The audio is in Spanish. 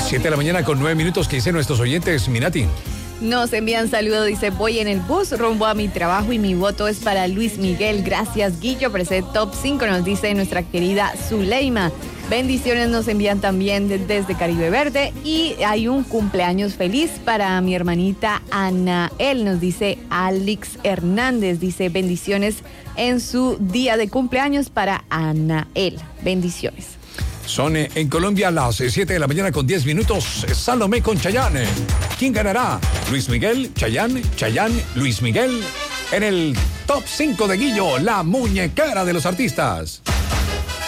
7 de la mañana con 9 minutos. ¿Qué dicen nuestros oyentes, Minati? Nos envían saludos, dice, voy en el bus rumbo a mi trabajo y mi voto es para Luis Miguel. Gracias, Guillo, por ese top 5, nos dice nuestra querida Zuleima. Bendiciones nos envían también desde Caribe Verde y hay un cumpleaños feliz para mi hermanita Anael, nos dice Alex Hernández, dice bendiciones en su día de cumpleaños para Anael. Bendiciones. Son en Colombia las 7 de la mañana con 10 minutos. Salomé con Chayanne. ¿Quién ganará? ¿Luis Miguel, Chayanne, Luis Miguel? En el top 5 de Guillo, la muñequera de los artistas.